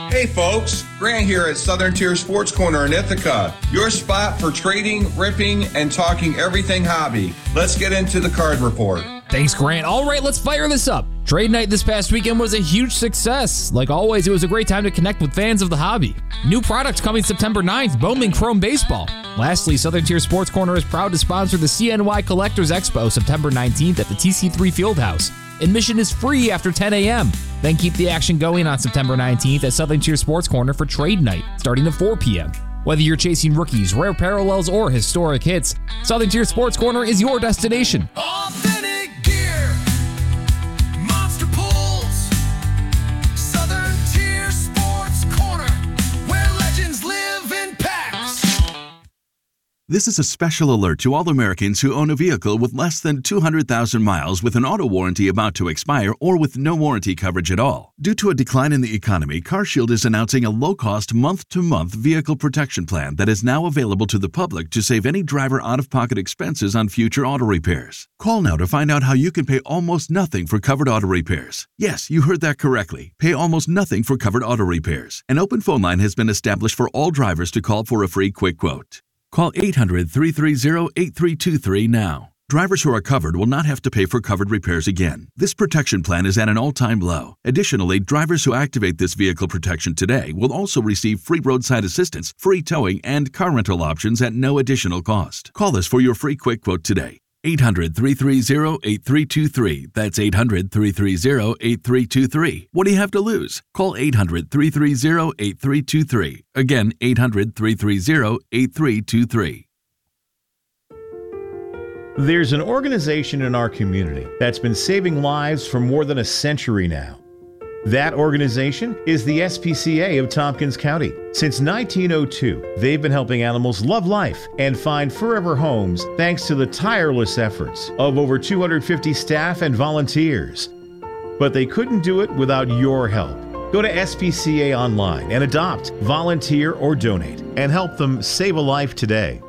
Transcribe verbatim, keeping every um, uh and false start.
Hey folks, Grant here at Southern Tier Sports Corner in Ithaca, your spot for trading, ripping, and talking everything hobby. Let's get into the card report. Thanks, Grant. All right, let's fire this up. Trade night this past weekend was a huge success. Like always, it was a great time to connect with fans of the hobby. New products coming September ninth, Bowman Chrome Baseball. Lastly, Southern Tier Sports Corner is proud to sponsor the C N Y Collectors Expo September nineteenth at the T C three Fieldhouse. Admission is free after ten a.m. Then keep the action going on September nineteenth at Southern Tier Sports Corner for Trade Night, starting at four p.m. Whether you're chasing rookies, rare parallels, or historic hits, Southern Tier Sports Corner is your destination. Authentic gear, monster pulls, Southern Tier Sports Corner, where legends live in packs. This is a special alert to all Americans who own a vehicle with less than two hundred thousand miles with an auto warranty about to expire or with no warranty coverage at all. Due to a decline in the economy, CarShield is announcing a low-cost month-to-month vehicle protection plan that is now available to the public to save any driver out-of-pocket expenses on future auto repairs. Call now to find out how you can pay almost nothing for covered auto repairs. Yes, you heard that correctly. Pay almost nothing for covered auto repairs. An open phone line has been established for all drivers to call for a free quick quote. Call eight hundred, three three zero, eight three two three now. Drivers who are covered will not have to pay for covered repairs again. This protection plan is at an all-time low. Additionally, drivers who activate this vehicle protection today will also receive free roadside assistance, free towing, and car rental options at no additional cost. Call us for your free quick quote today. eight hundred, three three zero, eight three two three. That's eight hundred, three three zero, eight three two three. What do you have to lose? Call eight hundred, three three zero, eight three two three. Again, eight hundred, three three zero, eight three two three. There's an organization in our community that's been saving lives for more than a century now. That organization is the S P C A of Tompkins County. Since nineteen oh two, they've been helping animals love life and find forever homes thanks to the tireless efforts of over two hundred fifty staff and volunteers. But they couldn't do it without your help. Go to S P C A online and adopt, volunteer, or donate and help them save a life today.